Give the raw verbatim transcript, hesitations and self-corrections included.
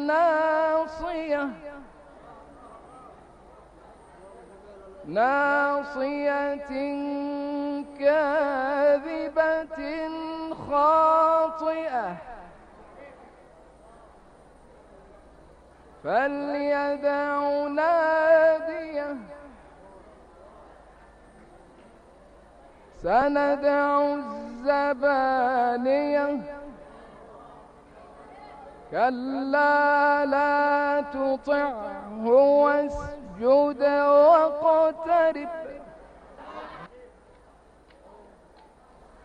ناصية ناصية كاذبة خاطئة فليدع ناديه سندع الزبانية كلا لا تطعه واسجد واقترب